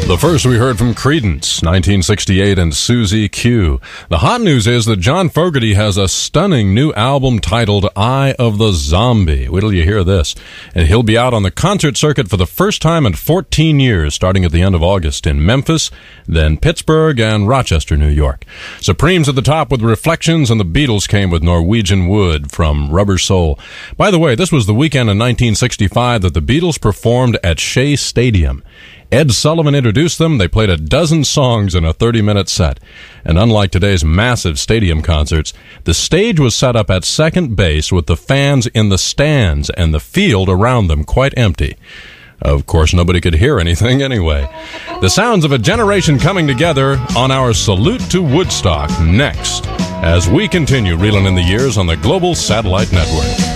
The first we heard from Creedence, 1968, and Susie Q. The hot news is that John Fogerty has a stunning new album titled Eye of the Zombie. Wait till you hear this. And he'll be out on the concert circuit for the first time in 14 years, starting at the end of August in Memphis, then Pittsburgh and Rochester, New York. Supreme's at the top with Reflections, and the Beatles came with Norwegian Wood from Rubber Soul. By the way, this was the weekend in 1965 that the Beatles performed at Shea Stadium. Ed Sullivan introduced them. They played a dozen songs in a 30-minute set. And unlike today's massive stadium concerts, the stage was set up at second base with the fans in the stands and the field around them quite empty. Of course, nobody could hear anything anyway. The sounds of a generation coming together on our Salute to Woodstock next, as we continue reeling in the years on the Global Satellite Network.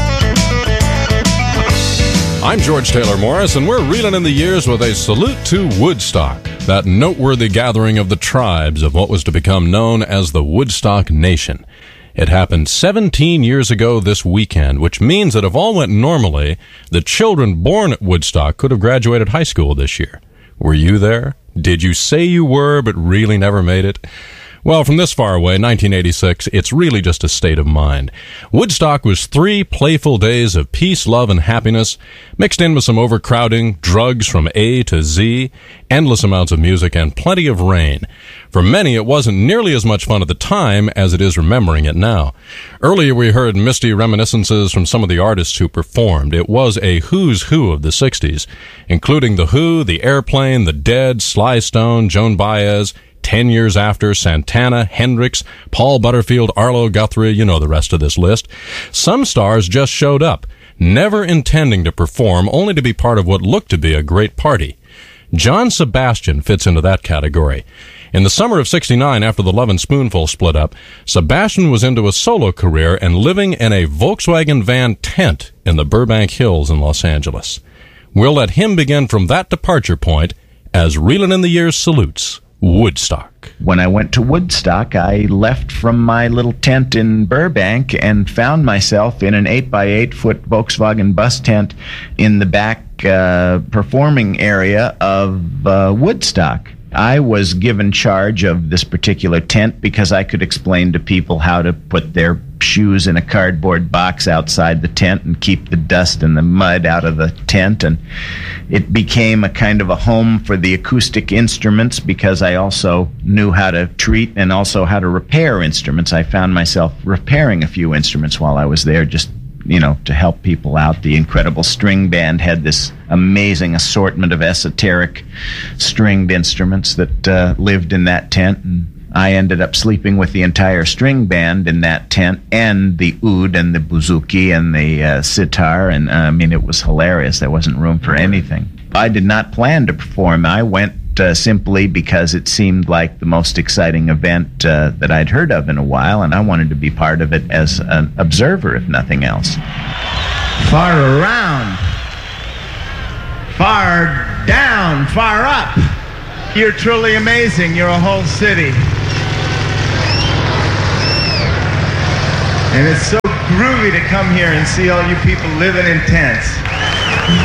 I'm George Taylor Morris, and we're reeling in the years with a salute to Woodstock, that noteworthy gathering of the tribes of what was to become known as the Woodstock Nation. It happened 17 years ago this weekend, which means that if all went normally, the children born at Woodstock could have graduated high school this year. Were you there? Did you say you were, but really never made it? Well, from this far away, 1986, it's really just a state of mind. Woodstock was 3 playful days of peace, love, and happiness, mixed in with some overcrowding, drugs from A to Z, endless amounts of music, and plenty of rain. For many, it wasn't nearly as much fun at the time as it is remembering it now. Earlier, we heard misty reminiscences from some of the artists who performed. It was a who's who of the 60s, including The Who, The Airplane, The Dead, Sly Stone, Joan Baez, 10 Years After, Santana, Hendrix, Paul Butterfield, Arlo Guthrie, you know the rest of this list. Some stars just showed up, never intending to perform, only to be part of what looked to be a great party. John Sebastian fits into that category. In the summer of '69, after the Lovin' Spoonful split up, Sebastian was into a solo career and living in a Volkswagen van tent in the Burbank Hills in Los Angeles. We'll let him begin from that departure point as Reelin' in the Years salutes Woodstock. When I went to Woodstock, I left from my little tent in Burbank and found myself in an 8x8-foot Volkswagen bus tent in the back performing area of Woodstock. I was given charge of this particular tent because I could explain to people how to put their shoes in a cardboard box outside the tent and keep the dust and the mud out of the tent. And it became a kind of a home for the acoustic instruments because I also knew how to treat and also how to repair instruments. I found myself repairing a few instruments while I was there, just to help people out. The Incredible String Band had this amazing assortment of esoteric stringed instruments that lived in that tent, and I ended up sleeping with the entire string band in that tent, and the oud and the bouzouki and the sitar, and it was hilarious. There wasn't room for anything. I did not plan to perform. I went simply because it seemed like the most exciting event that I'd heard of in a while, and I wanted to be part of it as an observer, if nothing else. Far around, far down, far up. You're truly amazing. You're a whole city. And it's so groovy to come here and see all you people living in tents.